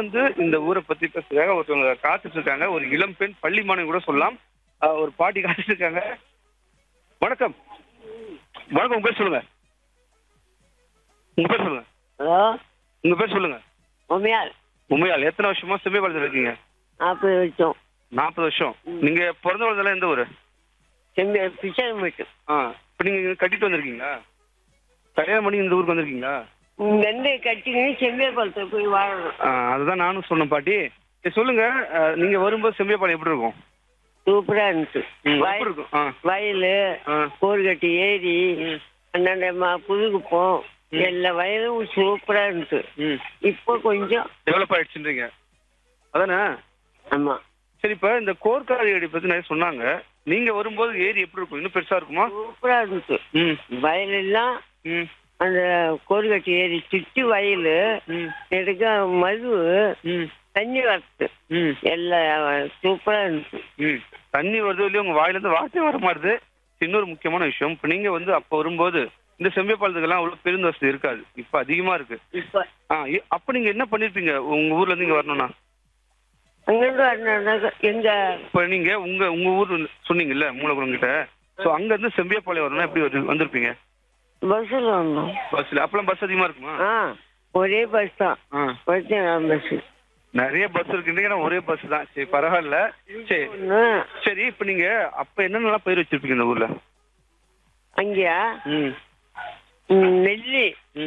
வந்து இந்த ஊரை பத்தி பேசுறதுக்காக ஒருத்தவங்க காத்துட்டு இருக்காங்க. ஒரு இளம் பெண் பள்ளி மாணவி கூட சொல்லலாம். ஒரு பாட்டி காத்துட்டு இருக்காங்க. வணக்கம். வணக்கம். உங்க பேர் சொல்லுங்க. உங்க பேர் சொல்லுங்க. ஹலோ, உங்க பேர் சொல்லுங்க. உமையால். உண்மையால் எத்தனை வருஷமா செம்மிபாளையத்தில் இருக்கீங்க? 40 வருஷம். 40 வருஷம். நீங்க பிறந்த வளர்ந்தெல்லாம் எந்த ஊரு? பிச்சைமேட்டு. இப்ப நீங்க கட்டிட்டு வந்திருக்கீங்களா? கல்யாணம் பண்ணி இந்த ஊருக்கு வந்திருக்கீங்களா? இங்கேருந்து கட்டிக்கின்னு செம்பியபாளத்தில் போய் வாழணும். அதுதான் நானும் சொன்னேன் பாட்டி. சரி, சொல்லுங்க. நீங்க வரும்போது செம்பியபாளையம் எப்படி இருக்கும்? சூப்பரா இருந்துச்சு. எப்படி இருக்கும்? வயல், கோர்கட்டி ஏரி, அண்ணாண்ட புதுக்குப்பம், எல்லா வயலும் சூப்பரா இருந்துச்சு. இப்போ கொஞ்சம் டெவலப் ஆயிடுச்சுன்றீங்க அதானே? ஆமா. சரி, இப்ப இந்த கோர்க்காடு ஏரி பத்தி நிறைய சொன்னாங்க. நீங்க வரும்போது ஏரி எப்படி இருக்கும்? இன்னும் பெருசா இருக்குமா? சூப்பரா இருந்துச்சு. வயலெல்லாம் அந்த கோர்கட்டி ஏரி சுற்றி வயல் எடுக்க மது தண்ணி வரது எல்லாம் சூப்பரா இருந்துச்சு. தண்ணி வருது இல்லையா? உங்க வாயில இருந்து வார்த்தை வர மாறுது. இன்னொரு முக்கியமான விஷயம், இப்ப நீங்க வந்து அப்ப வரும்போது இந்த செம்பியபாளத்துக்கெல்லாம் அவ்வளவு பேருந்து வசதி இருக்காது. இப்ப அதிகமா இருக்கு. இப்ப அப்ப நீங்க என்ன பண்ணிருப்பீங்க உங்க ஊர்ல இருந்து இங்க வரணும்னா? அங்கிருந்து வரணும்னா எங்க இப்ப நீங்க உங்க உங்க ஊர் சொன்னீங்கல்ல மூலகுளம் கிட்ட, சோ அங்க இருந்து செம்பியபாளையம் வரணும்னா எப்படி வந்திருப்பீங்க? பஸ்ல வரணும். பஸ்ல? அப்பெல்லாம் பஸ் அதிகமா இருக்குமா? ஒரே பஸ் தான். பஸ் நிறைய பஸ் இருக்குன்றீங்க, ஒரே பஸ் தான். சரி, பரவாயில்ல. சரி சரி, இப்ப நீங்க அப்ப என்னென்னலாம் பயிர் வச்சிருப்பீங்க இந்த ஊர்ல? அங்கயா நெல்லி.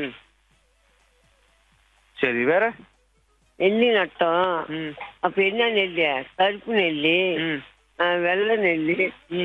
சரி, வேற? நெல்லி நட்டோம். அப்ப என்ன நெல்லி? கருப்பு நெல்லி, வெள்ளை நெல்லி,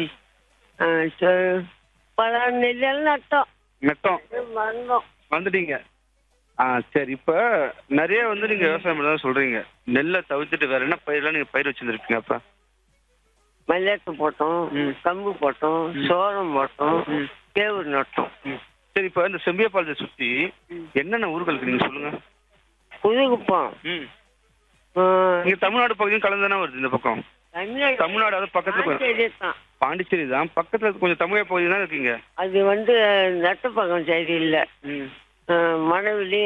பல நெல்லி எல்லாம் நட்டோம். வந்துட்டீங்க. சரி, இப்ப நிறைய வந்து நீங்க விவசாயம் பண்ணதான் சொல்றீங்க. நெல்லை தவிர்த்துட்டு வேற என்ன பயிரெல்லாம் நீங்க பயிர் வச்சிருந்திருப்பீங்க? அப்ப மல்லாட்டு போட்டோம், கம்பு போட்டோம், சோளம் போட்டோம், கேவுரு நட்டோம். சரி, இப்ப இந்த செம்பியபாளத்தை சுத்தி என்னென்ன ஊர்களுக்கு நீங்க சொல்லுங்க. புதுக்குப்பம். நீங்க தமிழ்நாடு பகுதியும் கலந்துதானே வருது இந்த பக்கம்? தமிழ்நாடு அது பக்கத்துல பாண்டிச்சேரி தான். பக்கத்துல கொஞ்சம் தமிழக பகுதி தான் இருக்கீங்க. அது வந்து நட்டப்பக்கம் சைடு இல்ல, மணவெளி.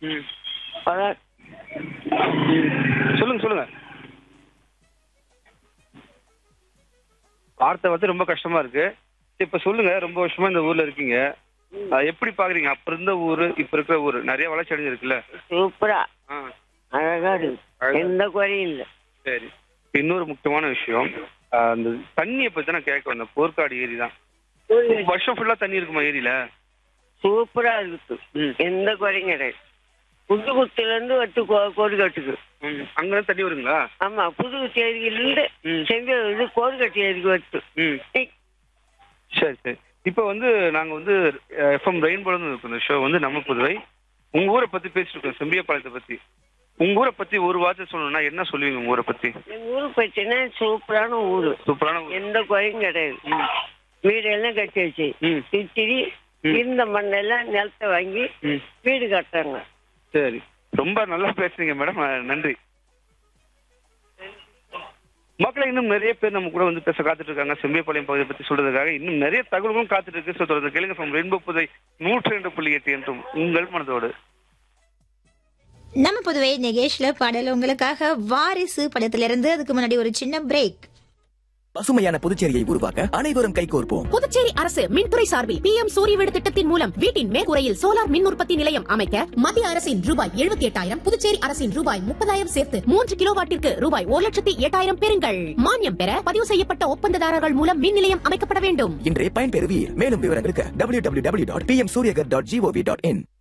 சொல்லுங்க சொல்லுங்க. வார்த்தை வந்து ரொம்ப கஷ்டமா இருக்கு. இப்ப சொல்லுங்க, ரொம்ப வருஷமா இந்த ஊர்ல இருக்கீங்க, எப்படி பாக்குறீங்க? அப்ப இருந்த ஊரு இப்ப இருக்கிற ஊரு நிறைய வளர்ச்சி அடைஞ்சிருக்குல்ல? சூப்பரா அழகா இருக்கு, எந்த குறையும் இல்ல. சரி, இன்னொரு முக்கியமான விஷயம், அந்த தண்ணியை பத்தி நான் கேட்க வந்தேன். போர்க்காடு ஏரி தான் வருஷம் ஃபுல்லா தண்ணி இருக்குமா ஏரியில? சூப்பரா இருக்கு, எந்த குறையும் கிடையாது. புதுக்குத்தில இருந்து வட்டு கோடுகட்டுக்கு அங்க தண்ணி வருங்களா? ஆமா, புதுக்குத்தி ஏரியில இருந்து செம்பிய கோடுகட்டு ஏரிக்கு வட்டு. சரி சரி. இப்ப வந்து நாங்க வந்து எஃப்எம் ரெயின்போல இருக்கோம். இந்த ஷோ வந்து நம்ம புதுவை. உங்க ஊரை பத்தி பேசிட்டு இருக்கோம், செம்பியபாளையத்தை பத்தி. உங்க ஊரை பத்தி ஒரு வார்த்தை சொல்லணும்னா என்ன சொல்லுவீங்க உங்க ஊரை பத்தி? எங்க ஊரை பத்தினா சூப்பரான ஊரு. சூப்பரான ஊர், எந்த குறையும் கிடையாது. வீடெல்லாம் கட்டி வச்சு சுத்தி இருந்த மண்ணெல்லாம் நிலத்தை வாங்கி வீடு கட்டுறாங்க. சரி, ரொம்ப நல்லா பேசுறீங்க மேடம், நன்றி. மக்களை இன்னும் நிறைய பேர் நம்ம கூட வந்து பேச காத்துட்டு இருக்காங்க செம்பியபாளையம் பகுதியை பத்தி சொல்றதுக்காக. இன்னும் நிறைய தகவல்களும் காத்துட்டு இருக்கு. ஸோ தொடர்ந்து கேளுங்க ஃப்ரம் ரெயின்போ புதுவை 102.8 என்றும் உங்கள் மனதோடு. நம்ம புதுவை நிகேஷ்ல பாடல் உங்களுக்காக வாரிசு படத்திலிருந்து. அதுக்கு முன்னாடி ஒரு சின்ன பிரேக். பசுமையான புதுச்சேரியை உருவாக்க அனைவரும் கைகோர்ப்போம். புதுச்சேரி அரசு மின்துறை சார்பில் PM சூரிய வீடு திட்டத்தின் மூலம் வீட்டின் மேற்கூரையில் சோலார் மின் உற்பத்தி நிலையம் அமைக்க மத்திய அரசின் ரூபாய் 78,000, புதுச்சேரி அரசின் ரூபாய் 30,000 சேர்த்து 3 கிலோவாட்டிற்கு ரூபாய் 1,08,000 பெறுங்கள். மானியம் பெற பதிவு செய்யப்பட்ட ஒப்பந்ததாரர்கள் மூலம் மின் நிலையம் அமைக்கப்பட வேண்டும். இன்றே பயன்பெறுவீர். மேலும் விவரங்களுக்கு www.pmsuryagar.gov.in.